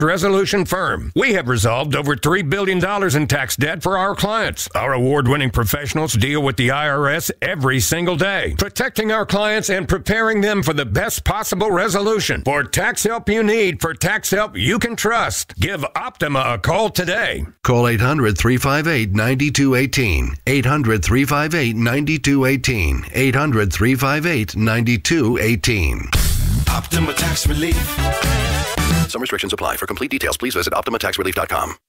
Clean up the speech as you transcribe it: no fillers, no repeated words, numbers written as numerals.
resolution firm. We have resolved over $3 billion in tax debt for our clients. Our award-winning professionals deal with the IRS every single day, protecting our clients and preparing them for the best possible resolution. For tax help you need, for tax help you can trust, give Optima a call today. Call 800-358-9218. 800-358-9218. 800-358-9218. Optima Tax Relief. Some restrictions apply. For complete details, please visit OptimaTaxRelief.com.